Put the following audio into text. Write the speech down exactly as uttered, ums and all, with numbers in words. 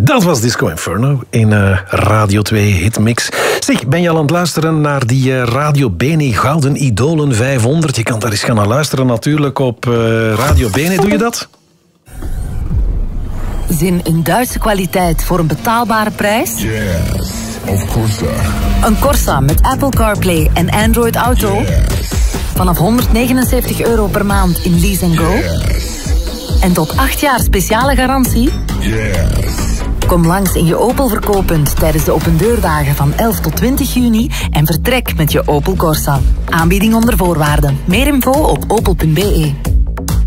Dat was Disco Inferno in uh, Radio twee Hitmix. Zeg, ben je al aan het luisteren naar die uh, Radio Bene Gouden Idolen vijfhonderd? Je kan daar eens gaan naar luisteren natuurlijk op uh, Radio Bene. Doe je dat? Zin in Duitse kwaliteit voor een betaalbare prijs? Yes, of course. Een Corsa met Apple CarPlay en Android Auto? Yes. Vanaf honderdnegenenzeventig euro per maand in Lease and Go? Yes. En tot acht jaar speciale garantie? Yes. Kom langs in je Opel verkooppunt tijdens de opendeurdagen van elf tot twintig juni en vertrek met je Opel Corsa. Aanbieding onder voorwaarden. Meer info op opel punt be.